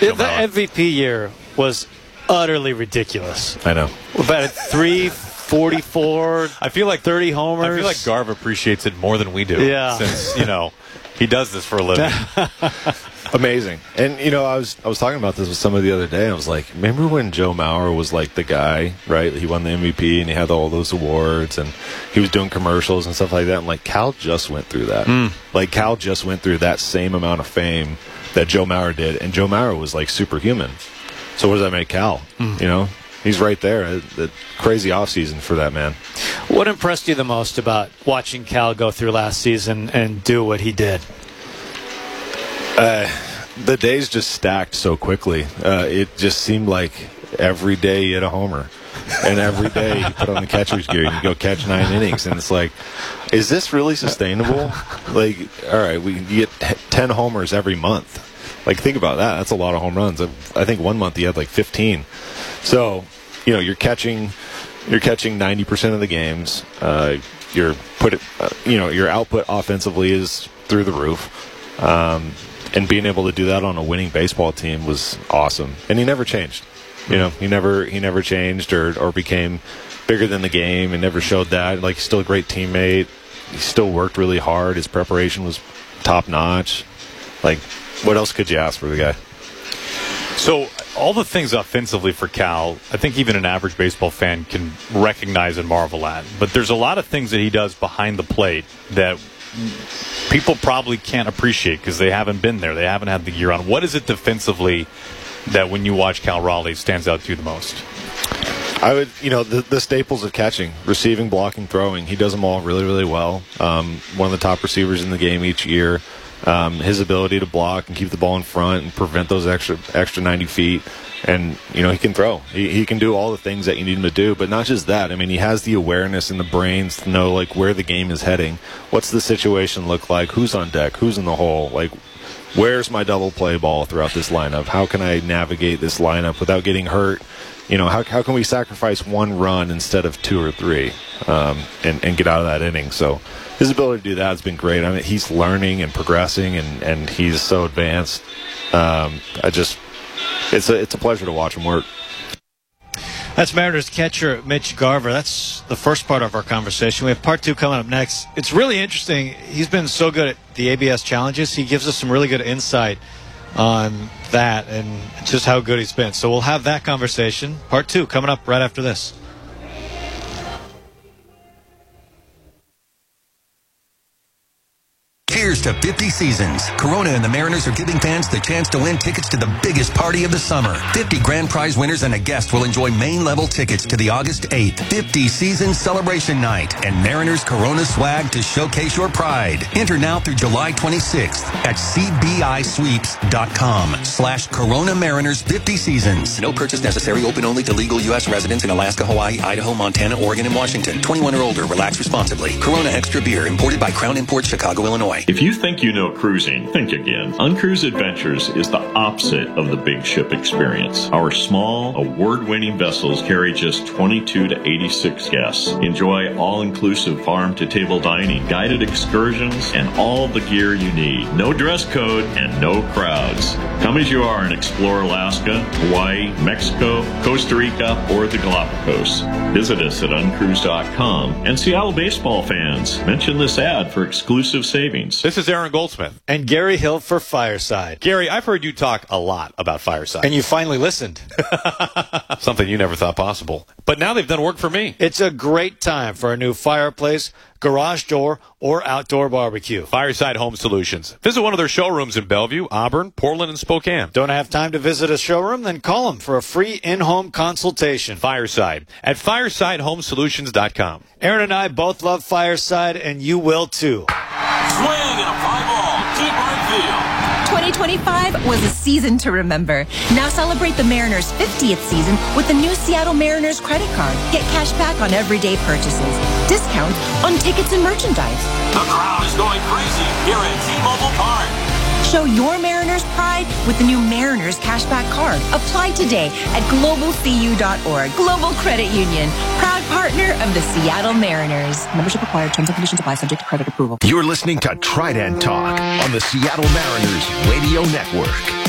Joe Mauer. The MVP year was utterly ridiculous. I know. About 344. I feel like 30 homers. I feel like Garv appreciates it more than we do. Yeah. Since, he does this for a living. Amazing. And, I was talking about this with somebody the other day. I was like, remember when Joe Mauer was like the guy, right? He won the MVP and he had all those awards and he was doing commercials and stuff like that. And like, Cal just went through that. Like, Cal just went through that same amount of fame that Joe Mauer did. And Joe Mauer was like superhuman. So what does that make Cal? He's right there. The crazy offseason for that man. What impressed you the most about watching Cal go through last season and do what he did? The days just stacked so quickly. It just seemed like every day you hit a homer. And every day you put on the catcher's gear and you go catch 9 innings. And it's like, is this really sustainable? Like, all right, you get 10 homers every month. Like, think about that. That's a lot of home runs. I think one month he had like 15. So, you're catching 90% of the games. Your output offensively is through the roof. And being able to do that on a winning baseball team was awesome. And he never changed. He never changed or became bigger than the game and never showed that. Like, he's still a great teammate. He still worked really hard. His preparation was top notch. Like, what else could you ask for the guy? So, all the things offensively for Cal, I think even an average baseball fan can recognize and marvel at. But there's a lot of things that he does behind the plate that people probably can't appreciate because they haven't been there. They haven't had the year on. What is it defensively that when you watch Cal Raleigh stands out to you the most? I would, the staples of catching, receiving, blocking, throwing. He does them all really, really well. One of the top receivers in the game each year. His ability to block and keep the ball in front and prevent those extra 90 feet. And, he can throw. He can do all the things that you need him to do. But not just that. I mean, he has the awareness and the brains to know, like, where the game is heading. What's the situation look like? Who's on deck? Who's in the hole? Like, where's my double play ball throughout this lineup? How can I navigate this lineup without getting hurt? How can we sacrifice one run instead of 2 or 3 and get out of that inning? So his ability to do that has been great. I mean, he's learning and progressing, and he's so advanced. It's a pleasure to watch him work. That's Mariners catcher Mitch Garver. That's the first part of our conversation. We have part 2 coming up next. It's really interesting. He's been so good at the ABS challenges. He gives us some really good insight on that and just how good he's been. So we'll have that conversation. Part 2 coming up right after this. Cheers to 50 seasons. Corona and the Mariners are giving fans the chance to win tickets to the biggest party of the summer. 50 grand prize winners and a guest will enjoy main-level tickets to the August 8th 50 Season Celebration Night and Mariners Corona swag to showcase your pride. Enter now through July 26th at cbisweeps.com/Corona Mariners 50 Seasons. No purchase necessary. Open only to legal U.S. residents in Alaska, Hawaii, Idaho, Montana, Oregon, and Washington. 21 or older. Relax responsibly. Corona Extra Beer. Imported by Crown Imports, Chicago, Illinois. If you think you know cruising, think again. Uncruise Adventures is the opposite of the big ship experience. Our small, award-winning vessels carry just 22 to 86 guests. Enjoy all-inclusive farm-to-table dining, guided excursions, and all the gear you need. No dress code and no crowds. Come as you are and explore Alaska, Hawaii, Mexico, Costa Rica, or the Galapagos. Visit us at uncruise.com. And Seattle baseball fans, mention this ad for exclusive savings. This is Aaron Goldsmith. And Gary Hill for Fireside. Gary, I've heard you talk a lot about Fireside. And you finally listened. Something you never thought possible. But now they've done work for me. It's a great time for a new fireplace, garage door, or outdoor barbecue. Fireside Home Solutions. Visit one of their showrooms in Bellevue, Auburn, Portland, and Spokane. Don't have time to visit a showroom? Then call them for a free in-home consultation. Fireside at firesidehomesolutions.com. Aaron and I both love Fireside, and you will too. Swing and a fly ball. Deep right field. 2025 was a season to remember. Now celebrate the Mariners' 50th season with the new Seattle Mariners credit card. Get cash back on everyday purchases. Discounts on tickets and merchandise. The crowd is going crazy here at T-Mobile Park. Show your Mariners pride with the new Mariners Cashback Card. Apply today at globalcu.org. Global Credit Union, proud partner of the Seattle Mariners. Membership required. Terms and conditions apply. Subject to credit approval. You're listening to Trident Talk on the Seattle Mariners Radio Network.